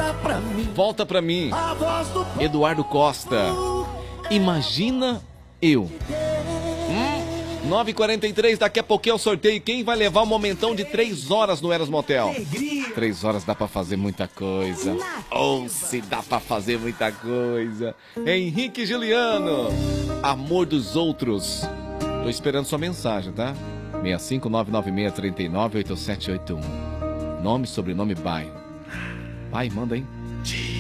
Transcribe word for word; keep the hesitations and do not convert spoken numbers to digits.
pra mim. Volta pra mim. A voz do povo. Eduardo Costa. Imagina eu. Hum, nove e quarenta e três, daqui a pouquinho é o sorteio. Quem vai levar um momentão de três horas no Eros Motel? Três horas dá pra fazer muita coisa. Ou se dá pra fazer muita coisa. Henrique Juliano. Amor dos outros. Tô esperando sua mensagem, tá? seis cinco nove nove seis três nove oito sete oito um. Nome, sobrenome, bairro. Pai, manda, hein?